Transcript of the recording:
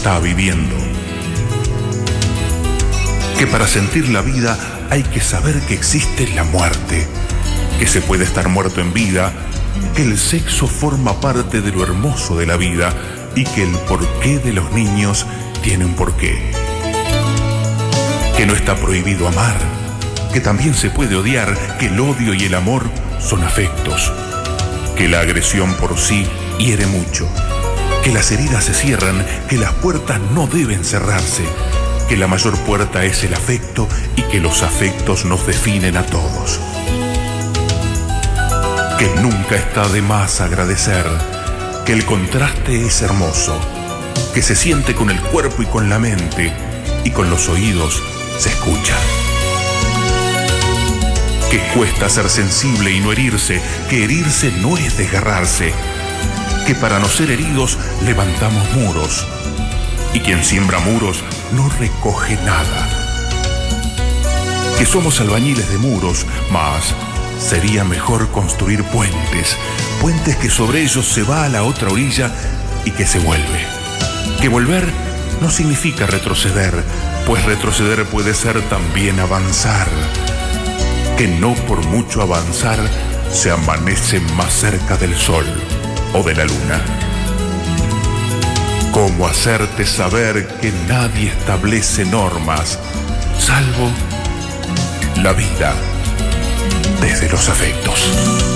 está viviendo. Que para sentir la vida hay que saber que existe la muerte, que se puede estar muerto en vida, que el sexo forma parte de lo hermoso de la vida y que el porqué de los niños tiene un porqué. Que no está prohibido amar, que también se puede odiar, que el odio y el amor son afectos, que la agresión por sí hiere mucho, que las heridas se cierran, que las puertas no deben cerrarse, que la mayor puerta es el afecto y que los afectos nos definen a todos. Que nunca está de más agradecer, que el contraste es hermoso, que se siente con el cuerpo y con la mente y con los oídos se escucha. Que cuesta ser sensible y no herirse, que herirse no es desgarrarse, que para no ser heridos levantamos muros y quien siembra muros no recoge nada. Que somos albañiles de muros, mas sería mejor construir puentes, puentes que sobre ellos se va a la otra orilla y que se vuelve. Que volver no significa retroceder, pues retroceder puede ser también avanzar. Que no por mucho avanzar se amanece más cerca del sol o de la luna. ¿Cómo hacerte saber que nadie establece normas, salvo la vida desde los afectos?